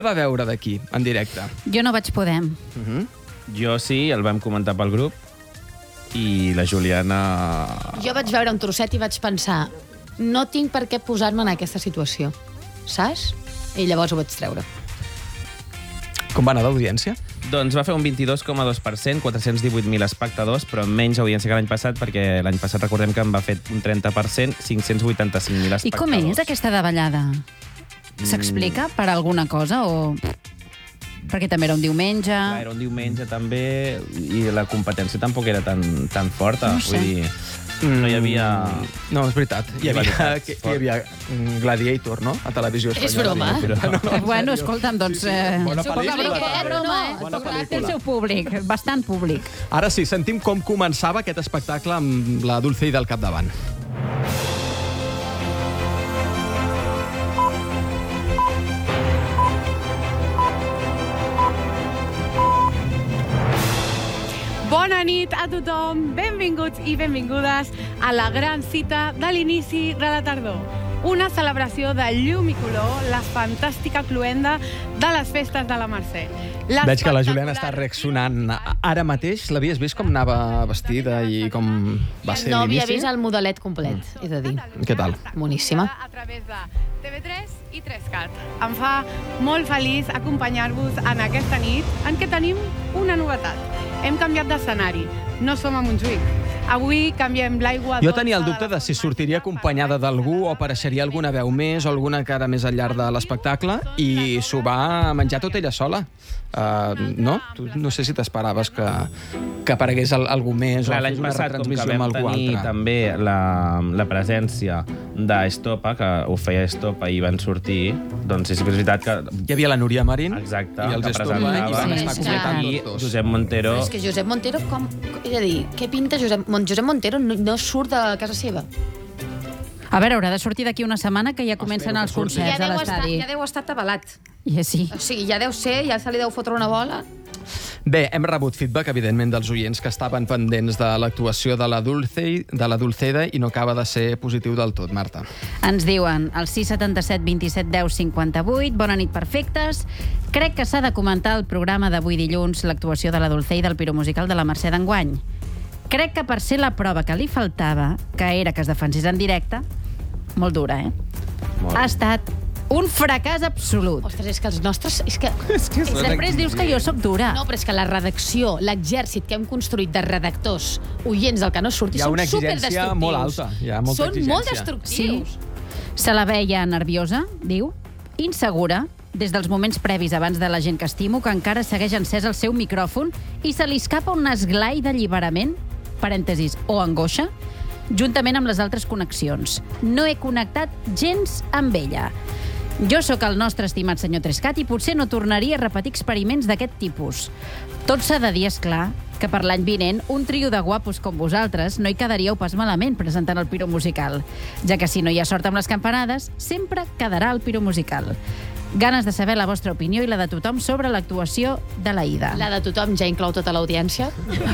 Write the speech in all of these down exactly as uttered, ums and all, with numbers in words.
va veure d'aquí, en directe? Jo no vaig poder. Uh-huh. Jo sí, el vam comentar pel grup, i la Juliana... Jo vaig veure un trosset i vaig pensar no tinc per què posar-me en aquesta situació, saps? I llavors ho vaig treure. Com va anar d'audiència? Doncs va fer un vint-i-dos coma dos per cent, quatre-cents divuit mil espectadors, però menys audiència que l'any passat, perquè l'any passat recordem que en va fer un trenta per cent, cinc-cents vuitanta-cinc mil espectadors. I com és aquesta davallada? S'explica per alguna cosa o... Perquè també era un diumenge... Clar, era un diumenge també, i la competència tampoc era tan, tan forta. No sé. Vull dir, no hi havia... No, és veritat. Hi havia, que, hi havia Gladiator, no?, a televisió espanyola. És broma, eh? No, no, bueno, escolta'm, doncs... Eh, Bona poca pel·lícula, broma, també. broma, eh? Bona Té pel·lícula. el seu públic, bastant públic. Ara sí, sentim com començava aquest espectacle amb la Dulceida al capdavant. Bona nit a tothom, benvinguts i benvingudes a la gran cita de l'inici de la tardor. Una celebració de llum i color, la fantàstica cloenda de les festes de la Mercè. Veig que la Juliana està reaccionant ara mateix. L'havies vist com anava vestida i com va ser No havia l'inici? vist el modelet complet, he de dir. Què tal? Boníssima. A través de T V tres i tres cat. Em fa molt feliç acompanyar-vos en aquesta nit en què tenim una novetat. Hem canviat d'escenari. No som a Montjuïc. Avui canviem l'aigua... Jo tenia el dubte de si sortiria acompanyada d'algú o apareixeria alguna veu més o alguna cara més al llarg de l'espectacle i s'ho va menjar tot ella sola. Uh, no? Tu no sé si t'esperaves que, que aparegués al, algú més Clar, o l'any fes una passat, com que retransmissió amb vam algú tenir altre. també la, la presència d'Estopa, que ho feia Estopa i van sortir, doncs és veritat que... Hi havia la Núria Marín Exacte, i els que Estopa i presentava, van Sí, estar sí, completant i tots dos. Josep Montero... Però és que Josep Montero, com... És a dir, què pinta Josep Montero? Josep Montero no, no surt de casa seva. A veure, haurà de sortir d'aquí una setmana que ja comencen Espero els que surti. concerts Ja a deu, estar, l'estadi. ja deu estar atabalat. Ja sí. O sigui, ja deu ser, ja se li deu fotre una bola. Bé, hem rebut feedback, evidentment, dels oients que estaven pendents de l'actuació de la Dulce, de la Dulceda i no acaba de ser positiu del tot, Marta. Ens diuen el sis setanta-set vint-i-set deu cinquanta-vuit. Bona nit, perfectes. Crec que s'ha de comentar el programa d'avui dilluns l'actuació de la Dulceida del piromusical de la Mercè d'enguany. Crec que per ser la prova que li faltava, que era que es defensés en directe, molt dura, eh? Molt. Ha estat un fracàs absolut. Ostres, és que els nostres... És que... És que és Després dius que jo sóc dura. No, però és que la redacció, l'exèrcit que hem construït de redactors oients del que no surti Hi ha són una exigència superdestructius. molt alta, hi ha molta són exigència. molt destructius. Sí. Se la veia nerviosa, diu, insegura, des dels moments previs abans de La gent que estimo, que encara segueix encès el seu micròfon i se li escapa un esglai d'alliberament, parèntesis, o angoixa, juntament amb les altres connexions. No he connectat gens amb ella. Jo sóc el nostre estimat senyor Trescat i potser no tornaria a repetir experiments d'aquest tipus. Tot s'ha de dir, esclar, que per l'any vinent un trio de guapos com vosaltres no hi quedaríeu pas malament presentant el Piro Musical, ja que si no hi ha sort amb les campanades, sempre quedarà el Piro Musical. Ganes de saber la vostra opinió i la de tothom sobre l'actuació de la Ida. La de tothom ja inclou tota l'audiència.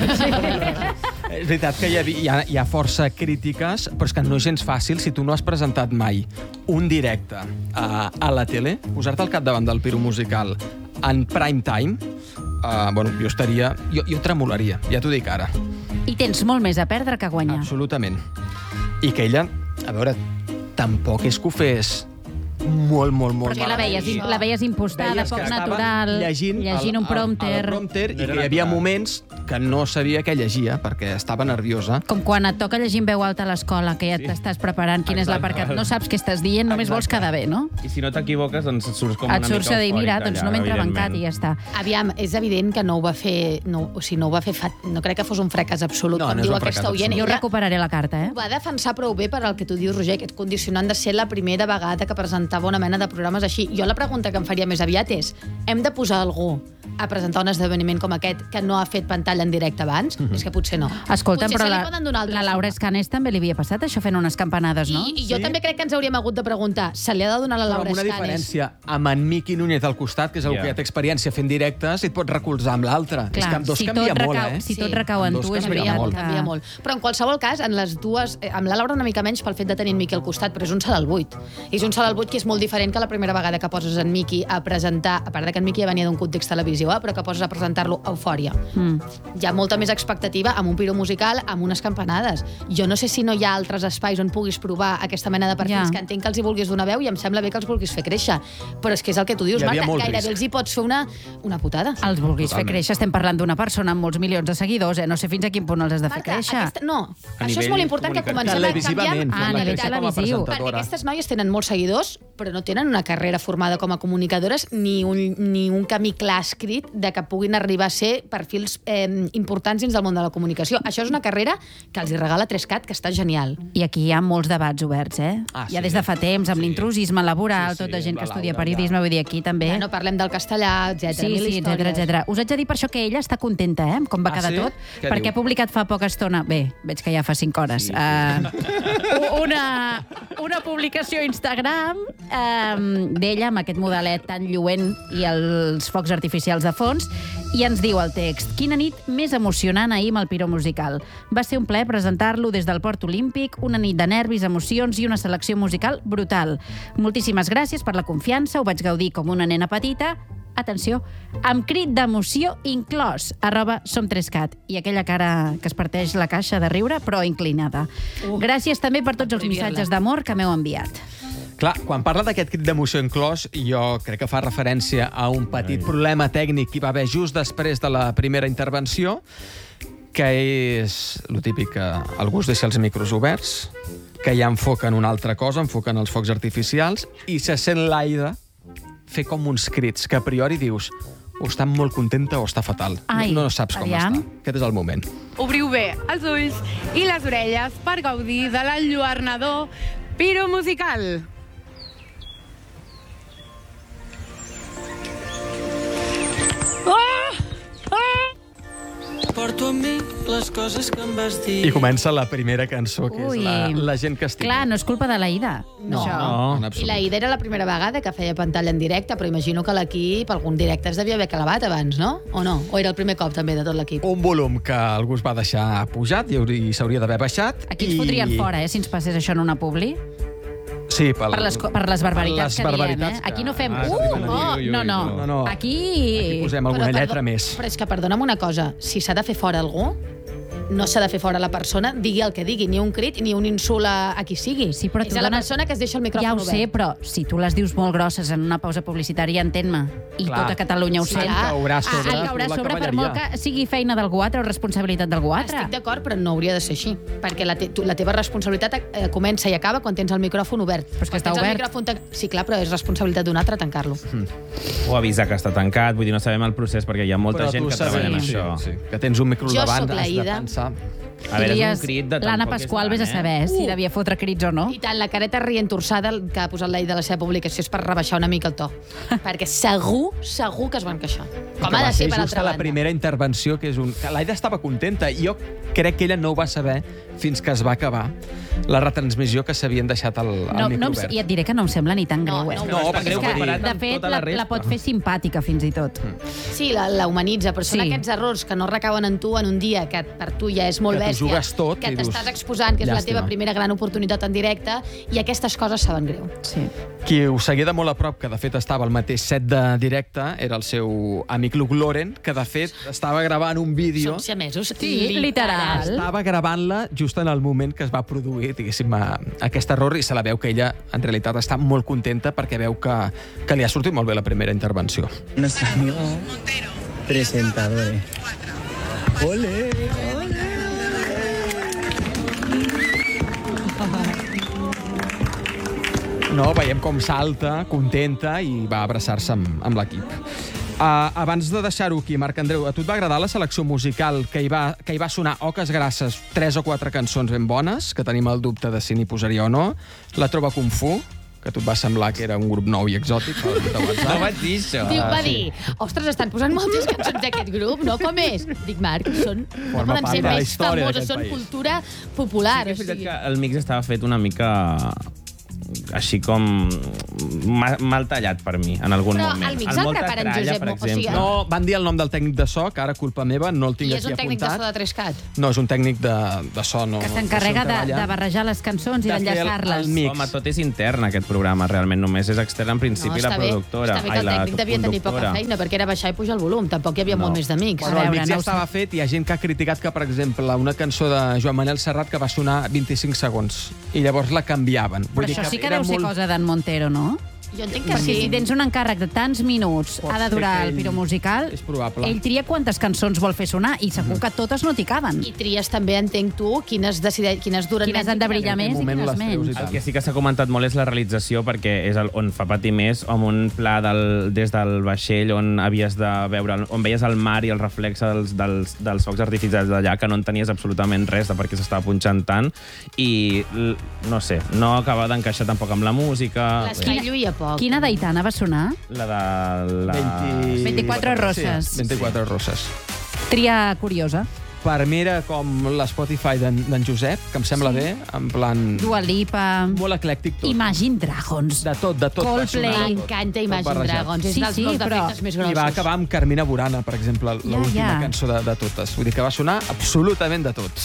És veritat que hi ha, hi, ha, hi ha força crítiques, però és que no és gens fàcil si tu no has presentat mai un directe a, a la tele, posar-te al capdavant del Piro Musical en prime time, uh, bueno, jo estaria... Jo, jo tremolaria, ja t'ho dic ara. I tens molt més a perdre que a guanyar. Absolutament. I que ella, a veure, tampoc és que ho fes molt, molt, molt Perquè la malament. veies, la veies impostada, Veies poc que estava natural, llegint, llegint el, un prompter. El, el prompter i No era que hi havia natural. moments que no sabia què llegia perquè estava nerviosa. Com quan et toca llegir en veu alta a l'escola, que ja t'estàs preparant quin és l'aparcat. No saps què estàs dient, només vols quedar bé, no? I si no t'equivoques, doncs et surts com una Et mica surts a dir, eufòrica mira, doncs no m'he allà, entrebancat i evidentment. ja està. Aviam, és evident que no ho va fer... No, o sigui, no ho va fer... Fa, no crec que fos un fracàs absolut, No, com no és diu un fracàs aquesta oient. absolut. Jo Ella recuperaré la carta, eh? ho va defensar prou bé per al que tu dius, Roger, aquest condicionant de ser la primera vegada que presentava una mena de programes així. Jo la pregunta que em faria més aviat és, hem de posar algú a presentar un esdeveniment com aquest que no ha fet pantalla en directe abans, és que potser no. Escolta, potser però se li la, poden donar altres la Laura formes. Escanés també li havia passat això fent unes campanades, no? I, i jo també crec que ens hauríem hagut de preguntar, se li ha de donar a la Però Laura amb una Escanes? diferència, amb en Miqui Núñez al costat, que és el Ja. que ja té experiència fent directes, i et pots recolzar amb l'altre. És Clar, que amb dos si canvia tot molt, recau, eh? Si Sí. tot recau en Amb dos tu, és canvia veritat molt. que... Canvia molt. Però en qualsevol cas, en les dues... eh, Amb la Laura una mica menys pel fet de tenir en Miqui al costat, però és un salt al buit. És un salt al buit que és molt diferent que la primera vegada que poses en Miqui a presentar, a part de que en Miqui ja venia d'un context televisiu, eh, però que poses a presentar-lo Eufòria. Mm. Hi ha molta més expectativa amb un piro musical, amb unes campanades. Jo no sé si no hi ha altres espais on puguis provar aquesta mena de perfils Ja. que entenc que els hi vulguis donar veu i em sembla bé que els vulguis fer créixer. Però és que és el que tu dius, Hi havia Marta, molt gairebé risc. els hi pots fer una, una putada. Els vulguis fer Totalment. créixer, estem parlant d'una persona amb molts milions de seguidors, eh? No sé fins a quin punt els has de fer Marta, créixer. aquesta, no, A això és nivell molt important que comunicatiu. comencem a canviar... Televisivament, Ah, a fent-la nivell créixer com a televisiu. Perquè presentadora. aquestes noies tenen molts seguidors, però no tenen una carrera formada com a comunicadores ni un, ni un camí clar escrit de que puguin arribar a ser perfils eh, importants dins del món de la comunicació. Això és una carrera que els hi regala tres cat, que està genial. I aquí hi ha molts debats oberts, eh? Ah, ja sí. des de fa temps, amb Sí. l'intrusisme laboral, Sí, sí, tot de gent amb que la estudia Laura, periodisme, vull dir, aquí també... Ja no parlem del castellà, etcètera. Sí, mil sí, etcètera, històries. etcètera. Us haig de dir per això que ella està contenta, eh? Com va Ah, quedar sí? tot. Què perquè diu? ha publicat fa poca estona... Bé, veig que ja fa cinc hores. Sí, sí. Uh, una, una publicació a Instagram um, d'ella amb aquest modelet tan lluent i els focs artificials de fons, i ens diu el text: quina nit més emocionant ahir amb el Piró Musical. Va ser un plaer presentar-lo des del Port Olímpic, una nit de nervis, emocions i una selecció musical brutal. Moltíssimes gràcies per la confiança, ho vaig gaudir com una nena petita. Atenció, amb crit d'emoció inclòs, arroba som3cat, i aquella cara que es parteix la caixa de riure, però inclinada. Uh, Gràcies també per tots els prohibir-la. missatges d'amor que m'heu enviat. Clar, quan parla d'aquest crit d'emoció inclòs, jo crec que fa referència a un petit problema tècnic que hi va haver just després de la primera intervenció, que és el típic que algú us deixa els micros oberts, que ja enfoquen una altra cosa, enfoquen els focs artificials, i se sent l'Aida fer com uns crits que a priori dius o està molt contenta o està fatal. Ai, no, no saps com aviam. està. Aquest és el moment. Obriu bé els ulls i les orelles per gaudir de l'enlluernador Piro Musical. Porto amb mi les coses que em vas dir. I comença la primera cançó, que Ui. és la, la gent que estima. Clar, no és culpa de l'Aida. No. Això. No. En I absolut. la Ida era la primera vegada que feia pantalla en directe, però imagino que l'equip, algun directe es devia haver clavat abans, no? O no? O era el primer cop també de tot l'equip? Un volum que algú es va deixar pujat i hauria- i s'hauria d'haver baixat. Aquí ens i... fotrien fora, eh, si ens passés això en una publi. Sí, pel... Per les, co- per les barbaritats per les que barbaritats diem, eh? que- Aquí no fem... Ah, Uh, sí, oh, ui, ui, no, no. ui, no, no. Aquí... Aquí posem alguna Però, lletra perdó, més. Però és que, perdona'm una cosa, si s'ha de fer fora algú, no s'ha de fer fora la persona, digui el que digui, ni un crit ni un insult a, a qui sigui. Sí, però tu és a la dones- persona que es deixa el micròfon Ja ho obert. sé, però si tu les dius molt grosses en una pausa publicitària, entén-me, i Clar. tota Catalunya ho Sí, sent. clar. Caurà sobre Ah, caurà la sobre per cavalleria. molt que sigui feina d'algú altre o responsabilitat d'algú altre. Estic d'acord, però no hauria de ser així, perquè la, te tu, la teva responsabilitat eh, comença i acaba quan tens el micròfon obert. Però és que Quan està tens el obert. micròfon tan- Sí, clar, però és responsabilitat d'un altre tancar-lo. O avisar que està tancat, vull dir, no sabem el procés perquè hi ha molta Però gent tu que saps- treballa en sí, això. Sí, que tens un micro Jo davant, sóc la has de Ida. pensar... A veure, és Diries, un crit de l'Anna tampoc és Pasqual, tant, vés a eh? saber si Uh! devia fotre crits o no. I tant, la careta rient torçada que ha posat l'Aida a la seva publicació és per rebaixar una mica el to. Perquè segur, segur que es van queixar. Com que ha va de ser ser per just altra a la banda. primera intervenció, que és un... que l'Aida estava contenta, i jo crec que ella no ho va saber fins que es va acabar la retransmissió que s'havien deixat el, el No, micro no, em- obert. I et diré que no em sembla ni tan No, greu, eh? no, No, és tan perquè greu és que, comparat de amb fet, tota la, la resta. la pot fer simpàtica, fins i tot. Sí, la, la humanitza, però són Sí. aquests errors que no recauen en tu en un dia que per tu ja és molt Que t'ho bèstia, jugues tot que i dius, t'estàs exposant, que és la llàstima. teva primera gran oportunitat en directe, i aquestes coses saben greu. Sí. Qui ho seguia de molt a prop, que de fet estava al mateix set de directe, era el seu amic Luke Loren, que de fet estava gravant un vídeo... Som siamesos. Sí, literal. Estava gravant-la just en el moment que es va produir, diguéssim, a- aquest error, i se la veu que ella, en realitat, està molt contenta perquè veu que, que li ha sortit molt bé la primera intervenció. Nuestro amigo presentador. ¡Ole! No, veiem com salta, contenta, i va abraçar-se amb, amb l'equip. Uh, abans de deixar-ho aquí, Marc Andreu, a tu et va agradar la selecció musical que hi va, que hi va sonar Oques Grasses, tres o quatre cançons ben bones, que tenim el dubte de si n'hi posaria o no, la Trova Kung Fu, que a tu et va semblar que era un grup nou i exòtic, pel grup de WhatsApp. No vaig dir això. Diu, va sí. dir, ostres, estan posant moltes cançons d'aquest grup, no? Com és? Dic, Marc, són, no Forma poden part ser de la més història famoses, d'aquest són país. cultura popular. Sí que és o veritat sigui. que el mix estava fet una mica així com ma- mal tallat per mi, en algun Però moment. el mix Amb el molta prepara en tralla, Josep per Mo- o sigui, exemple. No, van dir el nom del tècnic de so, que ara culpa meva, no el tinc I aquí és un tècnic de so apuntat. de tres cat. No, és un tècnic de, de so. No, Que no s'encarrega sé on de, treballa. de barrejar les cançons i De fer el- d'enllaçar-les. el mix. Home, tot és intern, aquest programa, realment. Només és extern, en principi, No, la està bé. productora. Està bé que Ai, el la tècnic devia tenir poca conductora. feina, perquè era baixar i pujar el volum. Tampoc hi havia No. molt més d'amics. Bueno, A el veure, mix ja no ho sé. estava fet i hi ha gent que ha criticat que, per exemple, una cançó de Joan Manel Serrat que va sonar vint-i-cinc segons i llavors la canviaven. Però això sí que deu ser cosa d'en Montero, no? Jo entenc que Perquè sí. si tens un encàrrec de tants minuts, Pot ha de ser durar que el ell- piro musical, és probable. ell tria quantes cançons vol fer sonar i segur que totes no t'hi caben. I tries també, entenc tu, quines, decide... quines duren Quines menys han de i quines- brillar En aquell més i moment quines les treus i menys. tal. El que sí que s'ha comentat molt és la realització, perquè és el, on fa patir més, amb un pla del, des del vaixell on havies de veure, el- on veies el mar i el reflex dels, dels, dels focs artificials d'allà, que no entenies absolutament res de per què s'estava punxant tant, i l- no sé, no acaba d'encaixar tampoc amb la música. L'espai lluïa poc. Quina d'Aitana va sonar? La de... La... vint... vint-i-quatre roses. Sí, vint-i-quatre roses. Tria curiosa. Per mi era com l'Spotify d'en d'en Josep, que em sembla bé, en plan... Dua Lipa, Molt eclèctic tot. Imagine Dragons. De tot, de tot. va Coldplay. sonar, tot. M'encanta Tot Imagine barrejat. Dragons. És Sí, dels sí, meus però- defectes més I grossos. va acabar amb Carmina Burana, per exemple, l'última ja. cançó de, de totes. Vull dir que va sonar absolutament de tot.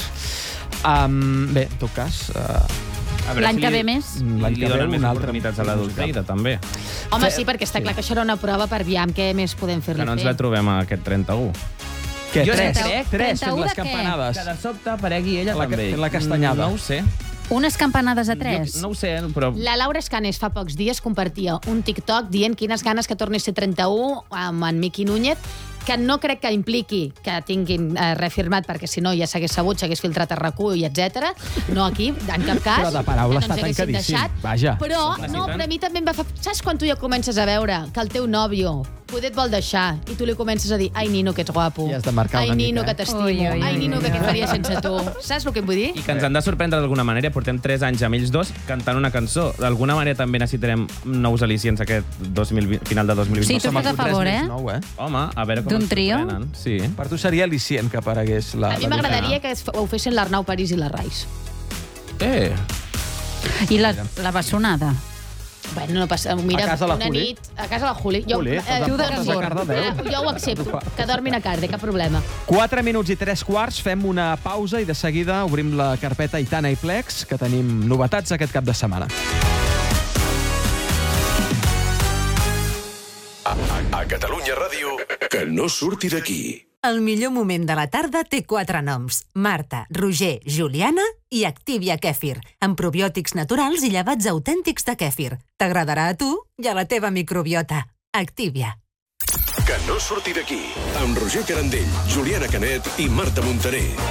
Um, bé, en tot cas... Uh, A veure L'any si que li- ve més? L'any Li que ve donen un més altre oportunitats a l'adulteida, també. Home, sí, perquè està clar que això era una prova per aviam què més podem Que fer-li no ens fer. la trobem a aquest trenta-u. Què, Jo tres? crec- Tres, fent trenta-u les de què? campanades. Que de sobte aparegui ella La ca- també. fent la castanyada. No ho sé. Unes campanades a tres. Jo, no ho sé, però... La Laura Escanes fa pocs dies compartia un TikTok dient quines ganes que torni a ser trenta-u amb en Miqui Núñez, que no crec que impliqui que tinguin eh, reafirmat, perquè si no ja s'hagués sabut, s'hagués filtrat a RAC1 i etcètera. No aquí, en cap cas. Però de paraula que no està ens haguessin tancadíssim. deixat. Vaja. Però, no, Necessiten- però a mi també em va fer... Saps quan tu ja comences a veure que el teu nòvio poder et vol deixar i tu li comences a dir ai, Nino, que ets guapo. I has de marcar ai, una Nino, mica, que eh? t'estimo. Ui, ui, Ai, ui, Nino, ui, que què ui. faria sense tu. Saps el que em vull dir? I que ens han de sorprendre d'alguna manera. Portem tres anys amb ells dos cantant una cançó. D'alguna manera també necessitarem nous al·licients aquest dos mil vint, final de dos mil vint. Sí, No tu se m'ha estàs a fot res favor, més eh? Nou, eh? Home, a veure com D'un ens trio? sorprenen. Sí. Per tu seria al·licient que aparegués la... A mi la m'agradaria que es- ho fessin l'Arnau París i la Rais. Eh, I la, la bessonada. Bueno, no passa... Mira, A casa la una Juli? nit... A casa la Juli. Jo, Juli, eh, estàs a- tu de estàs a Cardedeu. Cardedeu? Eh, Jo ho accepto, que dormin a Carde, cap problema. Quatre minuts i tres quarts, fem una pausa i de seguida obrim la carpeta Aitana i Plex, que tenim novetats aquest cap de setmana. A, a, a Catalunya Ràdio, que no surti d'aquí. El millor moment de la tarda té quatre noms. Marta, Roger, Juliana i Activia Kèfir, amb probiòtics naturals i llevats autèntics de kèfir. T'agradarà a tu i a la teva microbiota. Activia. Que no surti d'aquí. Amb Roger Carandell, Juliana Canet i Marta Montaner.